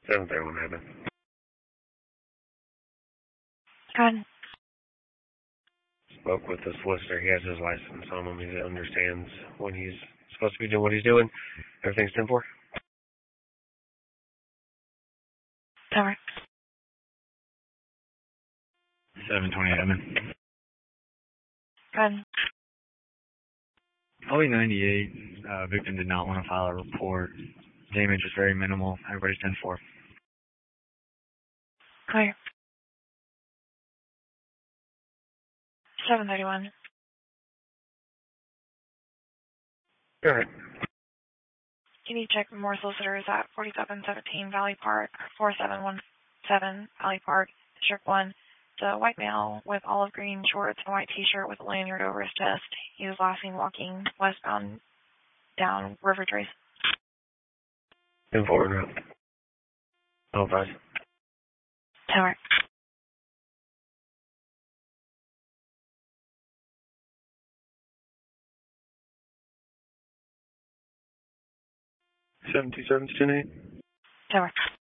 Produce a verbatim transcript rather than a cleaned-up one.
seven thirty-one happened. Good. Spoke with the solicitor. He has his license on him. He understands when he's supposed to be doing what he's doing. Everything's ten four. Tower. seven twenty admin. Good. Probably ninety-eight. Uh, victim did not want to file a report. Damage is very minimal. Everybody's ten four. Clear. seven thirty-one. All right. Can you check more solicitors at forty-seven seventeen Valley Park, four seven one seven Valley Park, District one? The white male with olive green shorts and white t-shirt with a lanyard over his chest. He was last seen walking westbound down River Trace. ten four en route. Oh, five. Tower. seven two seven two eight. Tower.